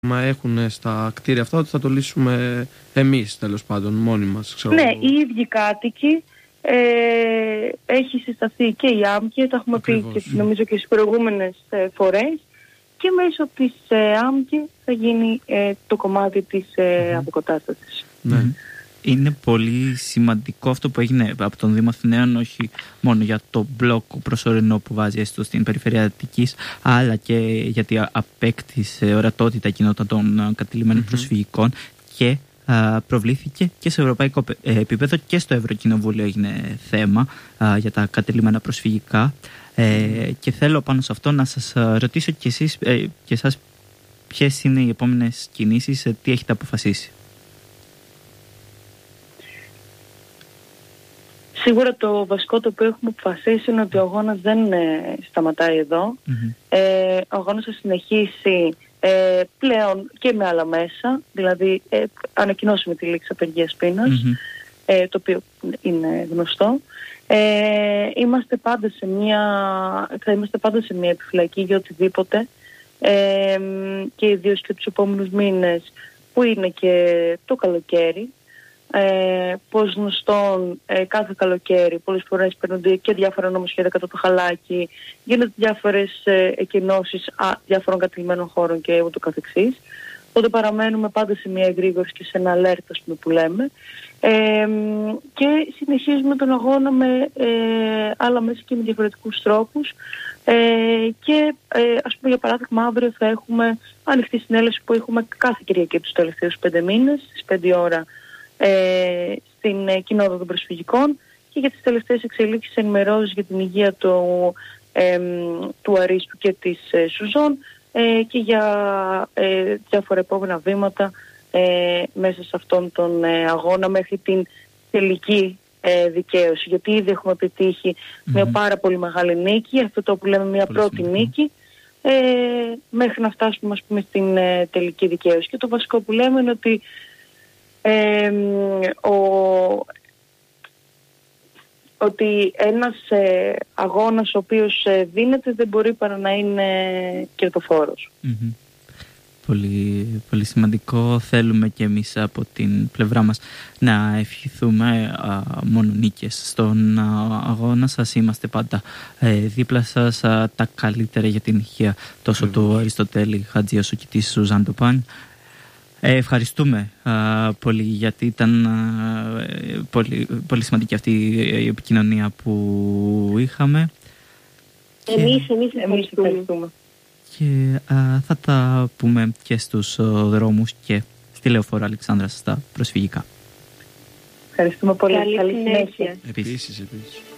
έχουν στα κτίρια αυτά, ότι θα το λύσουμε εμείς τέλος πάντων, μόνοι μας. Ξέρω. Ναι, οι ίδιοι κάτοικοι, έχει συσταθεί και η ΆΜΚΕ, το έχουμε πει και, νομίζω και στις προηγούμενες φορές, και μέσω της ΆΜΚΕ θα γίνει το κομμάτι της αποκατάστασης. Ναι. Είναι πολύ σημαντικό αυτό που έγινε από τον Δήμο Αθηναίων, όχι μόνο για το μπλοκ προσωρινό που βάζει έστω στην περιφέρεια Αττικής, αλλά και γιατί απέκτησε ορατότητα η κοινότητα των κατηλημένων προσφυγικών και προβλήθηκε και σε ευρωπαϊκό επίπεδο, και στο Ευρωκοινοβούλιο έγινε θέμα για τα κατηλημένα προσφυγικά. Και θέλω πάνω σε αυτό να σας ρωτήσω και εσείς και εσάς ποιες είναι οι επόμενες κινήσεις, τι έχετε αποφασίσει. Σίγουρα το βασικό το οποίο έχουμε αποφασίσει είναι ότι ο αγώνας δεν σταματάει εδώ. Ο αγώνας θα συνεχίσει πλέον και με άλλα μέσα, δηλαδή ανακοινώσουμε τη λήξη απεργίας πείνας, το οποίο είναι γνωστό. Θα είμαστε πάντα σε μια επιφυλακή για οτιδήποτε, και ιδίως και τους επόμενους μήνες που είναι και το καλοκαίρι. Πως γνωστόν, κάθε καλοκαίρι πολλές φορές παίρνονται και διάφορα νομοσχέδια κατά το χαλάκι, γίνονται διάφορες εκκοινώσεις διάφορων κατηλημένων χώρων και ούτω καθεξής. Οπότε παραμένουμε πάντα σε μια εγρήγορση και σε ένα alert, ας πούμε, που λέμε, και συνεχίζουμε τον αγώνα με άλλα μέσα και με διαφορετικούς τρόπους, και ας πούμε, για παράδειγμα, αύριο θα έχουμε ανοιχτή συνέλευση που έχουμε κάθε Κυριακή τους τελευταίους 5 μήνες στις 5 ώρα στην κοινότητα των προσφυγικών, και για τις τελευταίες εξελίξεις, ενημερώσεις για την υγεία του Αρίστου και της Σουζών, και για διάφορα επόμενα βήματα μέσα σε αυτόν τον αγώνα μέχρι την τελική δικαίωση, γιατί ήδη έχουμε πετύχει μια πάρα πολύ μεγάλη νίκη, αυτό το που λέμε μια πρώτη νίκη, μέχρι να φτάσουμε, ας πούμε, στην τελική δικαίωση. Και το βασικό που λέμε είναι ότι ότι ένας αγώνας ο οποίος δίνεται δεν μπορεί παρά να είναι κερδοφόρος. Πολύ, πολύ σημαντικό. Θέλουμε και εμείς από την πλευρά μας να ευχηθούμε μόνο νίκες στον αγώνα σας. Είμαστε πάντα δίπλα σας, τα καλύτερα για την υγεία τόσο του Αριστοτέλη Χατζή όσο και της Σουζάν Ντοπάν. Ευχαριστούμε πολύ, γιατί ήταν πολύ, πολύ σημαντική αυτή η επικοινωνία που είχαμε. Εμείς ευχαριστούμε. Και θα τα πούμε και στους δρόμους και στη Λεωφόρο Αλεξάνδρας στα προσφυγικά. Ευχαριστούμε πολύ. Καλή συνέχεια. Επίσης.